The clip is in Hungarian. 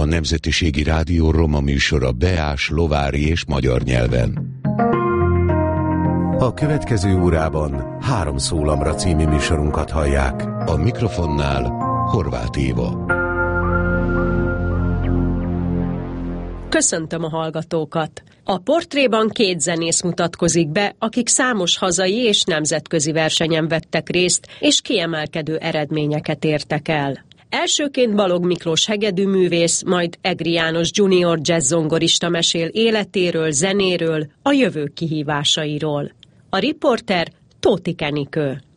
Nemzetiségi Rádió roma műsora beás, lovári és magyar nyelven. A következő órában 3 szólamra című műsorunkat hallják. A mikrofonnál Horváth Éva. Köszöntöm a hallgatókat! A portréban 2 zenész mutatkozik be, akik számos hazai és nemzetközi versenyen vettek részt, és kiemelkedő eredményeket értek el. Elsőként Balogh Miklós hegedűművész, majd Egri János junior jazz-zongorista mesél életéről, zenéről, a jövő kihívásairól. A riporter Tóth Enikő.